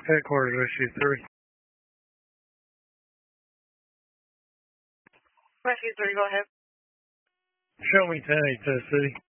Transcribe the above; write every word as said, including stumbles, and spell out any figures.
Headquarters issue three. Rescue three, go ahead. Show me ten eight to the city.